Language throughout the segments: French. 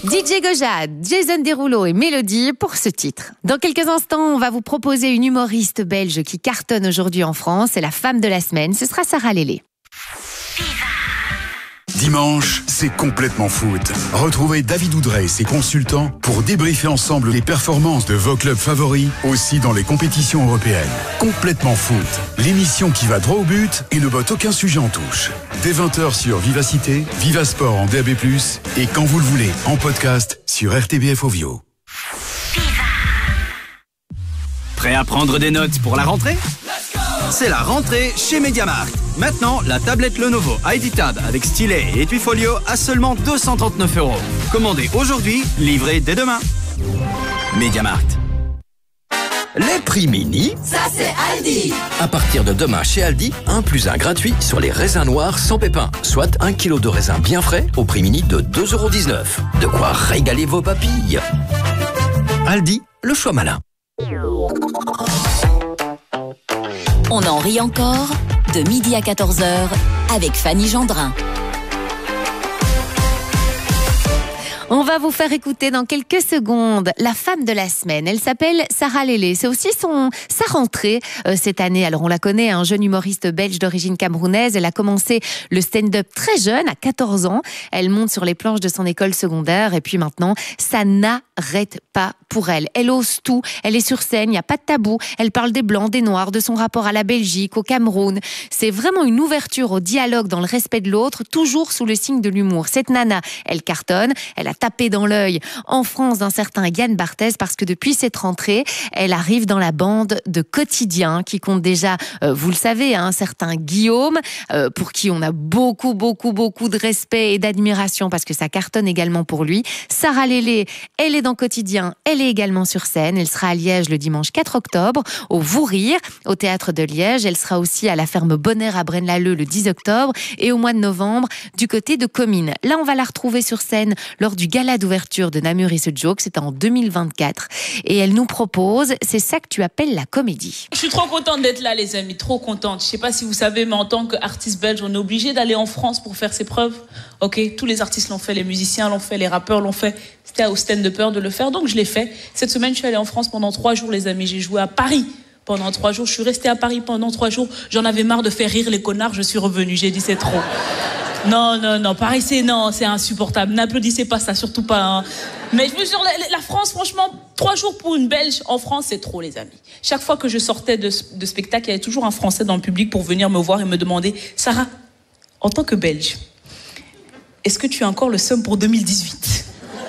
DJ Gojad, Jason Derulo et Mélodie pour ce titre. Dans quelques instants, on va vous proposer une humoriste belge qui cartonne aujourd'hui en France. C'est la femme de la semaine, ce sera Sarah Lélé. Dimanche, c'est complètement foot. Retrouvez David Oudrey et ses consultants pour débriefer ensemble les performances de vos clubs favoris, aussi dans les compétitions européennes. Complètement foot, l'émission qui va droit au but et ne botte aucun sujet en touche. Dès 20h sur Vivacité, Vivasport en DAB+, et quand vous le voulez, en podcast sur RTBF Ovio. Prêt à prendre des notes pour la rentrée ? C'est la rentrée chez MediaMarkt. Maintenant, la tablette Lenovo IdeaTab avec stylet et étui folio à seulement 239 €. Commandez aujourd'hui, livré dès demain. MediaMarkt. Les prix mini, ça c'est Aldi. À partir de demain chez Aldi, 1 + 1 gratuit sur les raisins noirs sans pépins, soit 1 kg de raisins bien frais au prix mini de 2,19 €. De quoi régaler vos papilles. Aldi, le choix malin. On en rit encore, de midi à 14h, avec Fanny Gendrin. On va vous faire écouter dans quelques secondes la femme de la semaine. Elle s'appelle Sarah Lélé. C'est aussi sa rentrée cette année. Alors on la connaît, un jeune humoriste belge d'origine camerounaise. Elle a commencé le stand-up très jeune, à 14 ans. Elle monte sur les planches de son école secondaire et puis maintenant, ça n'arrête pas pour elle. Elle ose tout. Elle est sur scène, il n'y a pas de tabou. Elle parle des blancs, des noirs, de son rapport à la Belgique, au Cameroun. C'est vraiment une ouverture au dialogue dans le respect de l'autre, toujours sous le signe de l'humour. Cette nana, elle cartonne. Elle a tapé dans l'œil en France d'un certain Yann Barthès parce que depuis cette rentrée, elle arrive dans la bande de Quotidien qui compte déjà, vous le savez, un certain Guillaume pour qui on a beaucoup de respect et d'admiration parce que ça cartonne également pour lui. Sarah Lélé, elle est dans Quotidien, elle est également sur scène. Elle sera à Liège le dimanche 4 octobre au Vous Rire, au Théâtre de Liège. Elle sera aussi à la ferme Bonner à Braine-l'Alleud le 10 octobre et au mois de novembre du côté de Comines. Là, on va la retrouver sur scène lors du gala d'ouverture de Namur et ce Joke, c'était en 2024. Et elle nous propose, c'est ça que tu appelles la comédie. Je suis trop contente d'être là, les amis, trop contente. Je sais pas si vous savez, mais en tant qu'artiste belge, on est obligé d'aller en France pour faire ses preuves. Ok, tous les artistes l'ont fait, les musiciens l'ont fait, les rappeurs l'ont fait. C'était au stand-upper de le faire, donc je l'ai fait. Cette semaine, je suis allée en France pendant 3 jours, les amis. J'ai joué à Paris pendant 3 jours. Je suis restée à Paris pendant 3 jours. J'en avais marre de faire rire les connards. Je suis revenue. J'ai dit c'est trop. Non, Paris, c'est insupportable. N'applaudissez pas ça, surtout pas. Hein. Mais je vous jure, la France, franchement, 3 jours pour une Belge en France, c'est trop, les amis. Chaque fois que je sortais de spectacle, il y avait toujours un Français dans le public pour venir me voir et me demander « Sarah, en tant que Belge, est-ce que tu as encore le seum pour 2018 ?»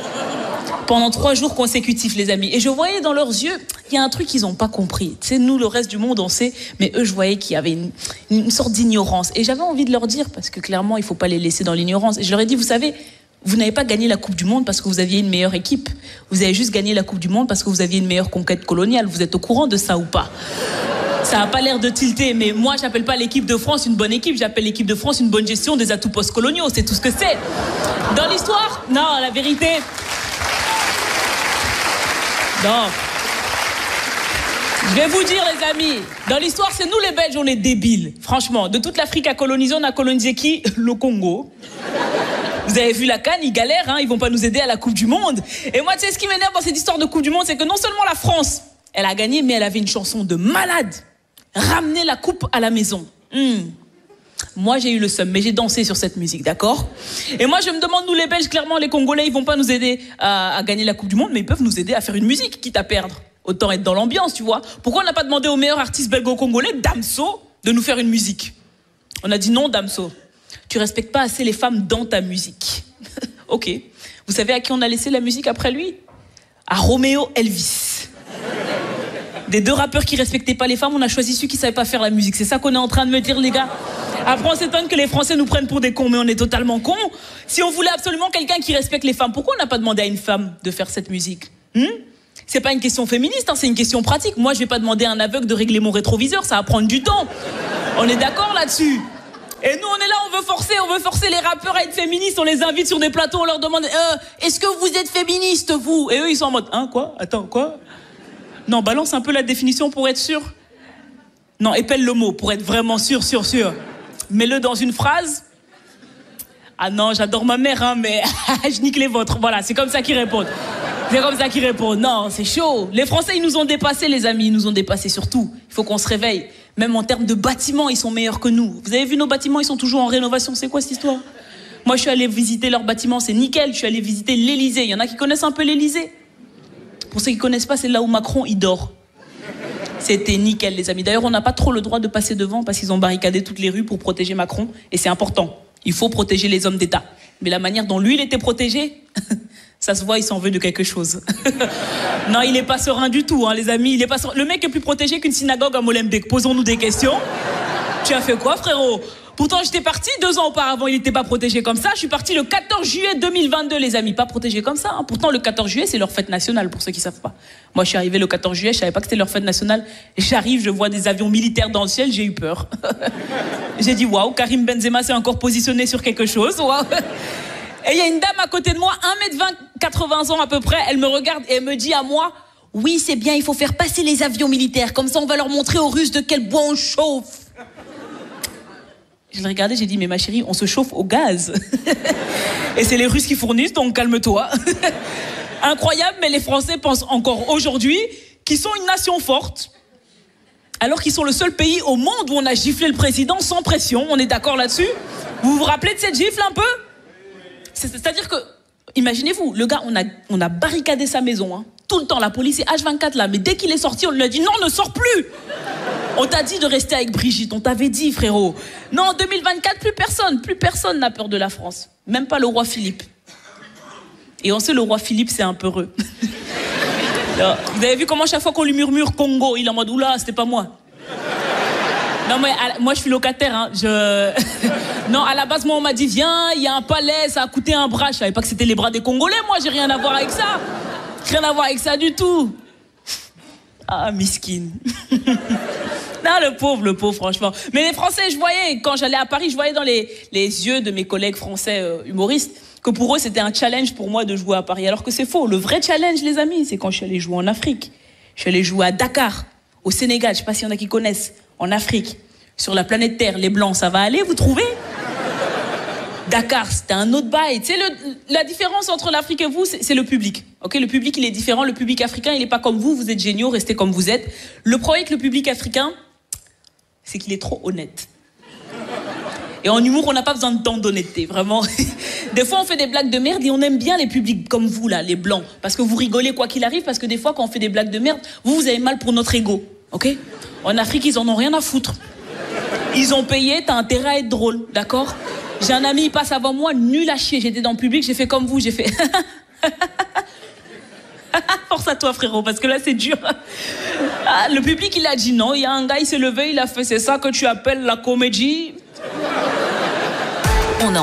Pendant 3 jours consécutifs, les amis. Et je voyais dans leurs yeux, il y a un truc qu'ils n'ont pas compris. Tu sais, nous, le reste du monde, on sait, mais eux, je voyais qu'il y avait une sorte d'ignorance. Et j'avais envie de leur dire, parce que clairement, il ne faut pas les laisser dans l'ignorance. Et je leur ai dit, vous savez, vous n'avez pas gagné la Coupe du Monde parce que vous aviez une meilleure équipe. Vous avez juste gagné la Coupe du Monde parce que vous aviez une meilleure conquête coloniale. Vous êtes au courant de ça ou pas ? Ça n'a pas l'air de tilter, mais moi, j'appelle pas l'équipe de France une bonne équipe. J'appelle l'équipe de France une bonne gestion des atouts post-coloniaux. C'est tout ce que c'est. Dans l'histoire, non, la vérité... Non. Je vais vous dire, les amis, dans l'histoire, c'est nous les Belges, on est débiles. Franchement, de toute l'Afrique à coloniser, on a colonisé qui ? Le Congo. Vous avez vu la CAN, ils galèrent, hein, ils vont pas nous aider à la Coupe du Monde. Et moi, tu sais, ce qui m'énerve dans cette histoire de Coupe du Monde, c'est que non seulement la France, elle a gagné, mais elle avait une chanson de malade. Ramener la coupe à la maison. Moi, j'ai eu le seum, mais j'ai dansé sur cette musique, d'accord ? Et moi, je me demande, nous les Belges, clairement, les Congolais, ils vont pas nous aider à gagner la Coupe du Monde, mais ils peuvent nous aider à faire une musique, quitte à perdre. Autant être dans l'ambiance, tu vois. Pourquoi on n'a pas demandé au meilleur artiste belgo-congolais, Damso, de nous faire une musique ? On a dit non, Damso. Tu respectes pas assez les femmes dans ta musique. Ok. Vous savez à qui on a laissé la musique après lui ? À Roméo Elvis. Des 2 rappeurs qui respectaient pas les femmes, on a choisi ceux qui savaient pas faire la musique. C'est ça qu'on est en train de me dire, les gars. Après, on s'étonne que les Français nous prennent pour des cons, mais on est totalement cons. Si on voulait absolument quelqu'un qui respecte les femmes, pourquoi on n'a pas demandé à une femme de faire cette musique ? C'est pas une question féministe, hein, c'est une question pratique. Moi, je vais pas demander à un aveugle de régler mon rétroviseur, ça va prendre du temps. On est d'accord là-dessus ? Et nous, on est là, on veut forcer les rappeurs à être féministes, on les invite sur des plateaux, on leur demande est-ce que vous êtes féministes, vous ? Et eux, ils sont en mode quoi ? Attends, quoi ? Non, balance un peu la définition pour être sûr. Non, épelle le mot pour être vraiment sûr. Mets-le dans une phrase. Ah non, j'adore ma mère, hein, mais je nique les vôtres. Voilà, c'est comme ça qu'ils répondent. C'est comme ça qu'ils répondent. Non, c'est chaud. Les Français, ils nous ont dépassés, les amis. Ils nous ont dépassés surtout. Il faut qu'on se réveille. Même en termes de bâtiments, ils sont meilleurs que nous. Vous avez vu nos bâtiments, ils sont toujours en rénovation. C'est quoi cette histoire? Moi, je suis allée visiter leurs bâtiments, c'est nickel. Je suis allée visiter l'Élysée. Il y en a qui connaissent un peu l'Élysée. Pour ceux qui connaissent pas, c'est là où Macron, il dort. C'était nickel, les amis. D'ailleurs, on n'a pas trop le droit de passer devant parce qu'ils ont barricadé toutes les rues pour protéger Macron. Et c'est important. Il faut protéger les hommes d'État. Mais la manière dont lui, il était protégé, ça se voit, il s'en veut de quelque chose. Non, il est pas serein du tout, hein, les amis. Il est pas serein. Le mec est plus protégé qu'une synagogue à Molenbeek. Posons-nous des questions. Tu as fait quoi, frérot? Pourtant, j'étais parti 2 ans auparavant, il n'était pas protégé comme ça. Je suis parti le 14 juillet 2022, les amis. Pas protégé comme ça. Hein. Pourtant, le 14 juillet, c'est leur fête nationale, pour ceux qui ne savent pas. Moi, je suis arrivé le 14 juillet, je savais pas que c'était leur fête nationale. J'arrive, je vois des avions militaires dans le ciel, j'ai eu peur. J'ai dit, waouh, Karim Benzema s'est encore positionné sur quelque chose. Waouh. Et il y a une dame à côté de moi, 1m20, 80 ans à peu près. Elle me regarde et elle me dit à moi, oui, c'est bien, il faut faire passer les avions militaires. Comme ça, on va leur montrer aux Russes de quel bois on chauffe. Je l'ai regardé, j'ai dit, mais ma chérie, on se chauffe au gaz. Et c'est les Russes qui fournissent, donc calme-toi. Incroyable, mais les Français pensent encore aujourd'hui qu'ils sont une nation forte, alors qu'ils sont le seul pays au monde où on a giflé le président sans pression. On est d'accord là-dessus? Vous vous rappelez de cette gifle un peu? C'est-à-dire que, imaginez-vous, le gars, on a barricadé sa maison, hein. Tout le temps, la police est H24 là, mais dès qu'il est sorti, on lui a dit, non, ne sors plus. On t'a dit de rester avec Brigitte, on t'avait dit, frérot. Non, en 2024, plus personne n'a peur de la France. Même pas le roi Philippe. Et on sait, le roi Philippe, c'est un peu heureux. Alors, vous avez vu comment chaque fois qu'on lui murmure Congo, il est en mode, oula, c'était pas moi. Non, mais moi, je suis locataire, hein. Non, à la base, moi, on m'a dit, viens, il y a un palais, ça a coûté un bras. Je savais pas que c'était les bras des Congolais, moi, j'ai rien à voir avec ça. Rien à voir avec ça du tout. Ah, miskine. Non, le pauvre, franchement. Mais les Français, je voyais, quand j'allais à Paris, je voyais dans les yeux de mes collègues français humoristes que pour eux, c'était un challenge pour moi de jouer à Paris. Alors que c'est faux. Le vrai challenge, les amis, c'est quand je suis allée jouer en Afrique. Je suis allée jouer à Dakar, au Sénégal. Je sais pas s'il y en a qui connaissent. En Afrique, sur la planète Terre, les Blancs, ça va aller, vous trouvez? Dakar, c'était un autre bail. Tu sais, la différence entre l'Afrique et vous, c'est le public. Okay, le public, il est différent. Le public africain, il n'est pas comme vous. Vous êtes géniaux, restez comme vous êtes. Le problème avec le public africain, c'est qu'il est trop honnête. Et en humour, on n'a pas besoin de tant d'honnêteté, vraiment. Des fois, on fait des blagues de merde et on aime bien les publics comme vous, là, les Blancs. Parce que vous rigolez quoi qu'il arrive, parce que des fois, quand on fait des blagues de merde, vous avez mal pour notre ego. Ok? En Afrique, ils en ont rien à foutre. Ils ont payé, t'as intérêt à être drôle, d'accord? J'ai un ami, il passe avant moi, nul à chier. J'étais dans le public, j'ai fait comme vous, j'ai fait... Force à toi, frérot, parce que là, c'est dur. Ah, le public, il a dit non. Il y a un gars, il s'est levé, il a fait, c'est ça que tu appelles la comédie?